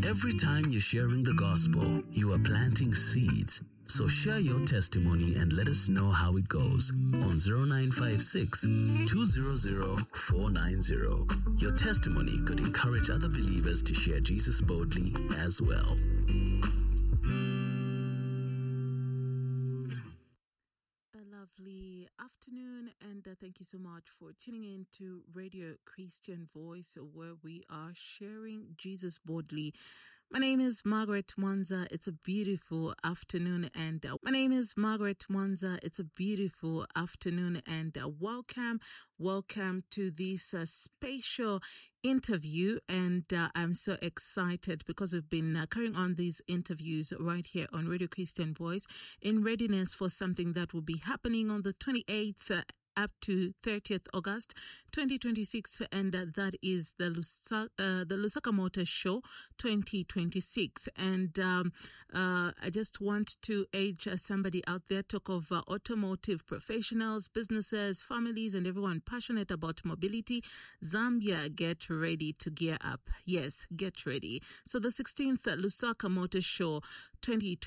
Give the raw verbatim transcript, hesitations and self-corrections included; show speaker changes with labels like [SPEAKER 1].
[SPEAKER 1] Every time you're sharing the gospel, you are planting seeds. So share your testimony and let us know how it goes on zero nine five six, two zero zero, four nine zero. Your testimony could encourage other believers to share Jesus boldly as well.
[SPEAKER 2] A lovely afternoon, and uh, thank you so much for tuning in to Radio Christian Voice, where we are sharing Jesus boldly. My name is Margaret Mwanza. It's a beautiful afternoon, and uh, my name is Margaret Mwanza. It's a beautiful afternoon, and uh, welcome, welcome to this uh, special interview. And uh, I'm so excited because we've been uh, carrying on these interviews right here on Radio Christian Voice in readiness for something that will be happening on the twenty-eighth uh, up to thirtieth August twenty twenty-six, and uh, that is the Lusa- uh, the Lusaka Motor Show twenty twenty-six. And um, uh, I just want to urge uh, somebody out there, talk of uh, automotive professionals, businesses, families, and everyone passionate about mobility. Zambia, get ready to gear up. Yes, get ready. So the sixteenth uh, Lusaka Motor Show twenty